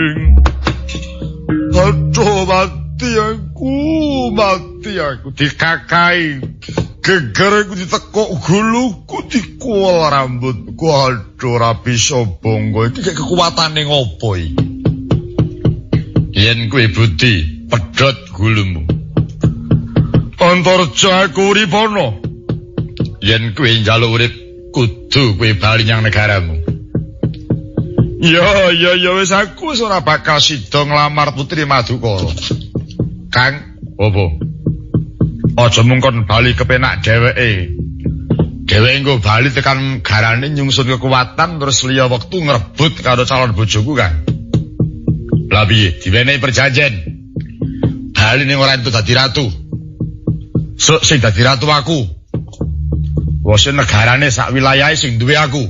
Aduh, mati aku dikakai. Gegerku ditekuk guluku dikual rambutku. Aduh, rapi sobonggo iki kekuatane ngopo iki? Yen kuwi budi pedhot gulumu. Antarja aku urip ana. Yen kuwi njaluk urip kudu kuwi bali nyang negaramu. Ya wis aku ora bakal sida nglamar Putri Madukara. Kang, opo? Aja mungkon bali kepenak dheweke. Dheweke engko bali tekan garane nyungsun kekuatan terus liya wektu ngrebut karo calon bojoku, Kang. Lah piye? Diwenehi perjanjian. Bali ning ora entuk dadi ratu. Sing dadi ratu aku. Wis negarane sak wilayahe sing duwe aku.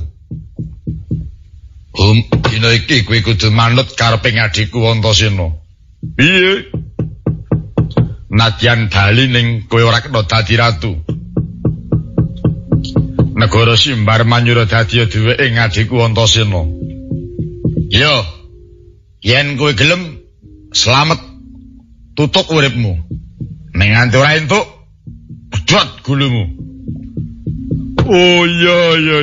Dina iki kowe kudu manut kareping adikku Antasena. Piye? Nadyan bali ning kowe ora kena dadi ratu. Negara Simbar Manyura dadi duweke adikku Antasena. Yo, yen kowe gelem slamet tutuk uripmu. Ning nganti ora entuk pedhot gulumu. Oh iya.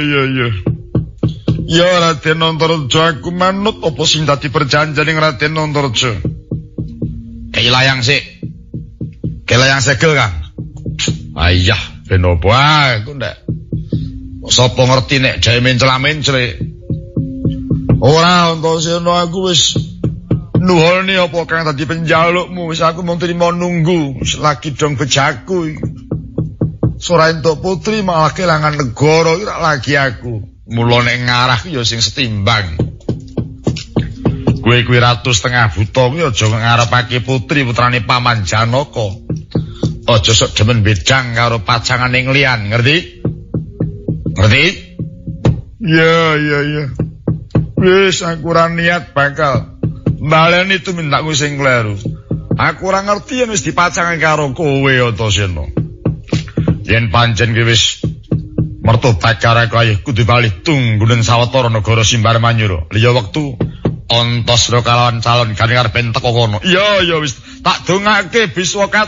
Ya Raden Antarja aku manut apa sing dadi perjanjian ning Raden Antarja. Kelayang sik. Kelayang segel, Kang. Ayah, ben opo aku ndak. Sapa ngerti nek jae mencela-mencele. Ora Antasena aku wis nuhoni apa kang dadi penjalukmu, wis aku mung trimo nunggu, wis lagi dong bejaku iki. Ora entuk putri malah kelangan negara iki lagi aku. Mula nek ngarah ya sing setimbang. Kowe kuwi ratu setengah buta kuwi aja ngarepake putri putrane Paman Janaka. Aja sok demen bedang karo pacangan ning liyan, ngerti? Ngerti? Ya. Wis aku ora niat bakal baleni tumindakku sing kleru. Aku ora ngerti yen wis dipacangan karo kowe Antasena. Yen pancen kowe wis mertobat karo kaya kudu bali tunggunen sawetara negara Simbar Manyura. Liya wektu Antasena kalawan calon gane arep teko kono. Iya wis tak dongake Biswaka